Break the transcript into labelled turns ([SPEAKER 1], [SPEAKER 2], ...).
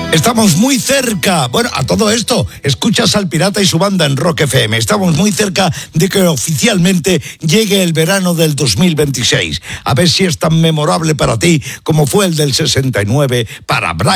[SPEAKER 1] Estamos muy cerca. Bueno, a todo esto, escuchas al Pirata y su banda en Rock FM. Estamos muy cerca de que oficialmente llegue el verano del 2026. A ver si es tan memorable para ti como fue el del 69 para Brian.